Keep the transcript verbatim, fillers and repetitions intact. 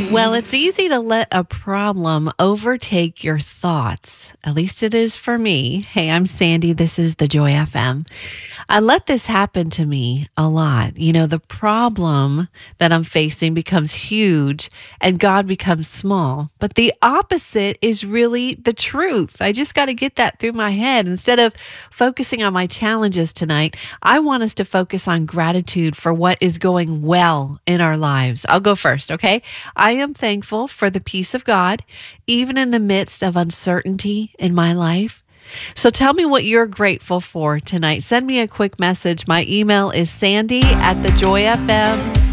Well, it's easy to let a problem overtake your thoughts. At least it is for me. Hey, I'm Sandy. This is the Joy F M. I let this happen to me a lot. You know, the problem that I'm facing becomes huge and God becomes small. But the opposite is really the truth. I just got to get that through my head. Instead of focusing on my challenges tonight, I want us to focus on gratitude for what is going well in our lives. I'll go first, okay? I am thankful for the peace of God, even in the midst of uncertainty in my life. So tell me what you're grateful for tonight. Send me a quick message. My email is sandy at the joy f m